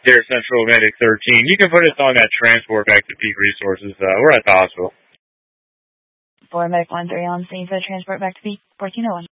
Deer Central Medic 13. You can put us on that transport back to Peak Resources. We're at the hospital. For Medic 1-3 on scene for the transport back to Peak 1401.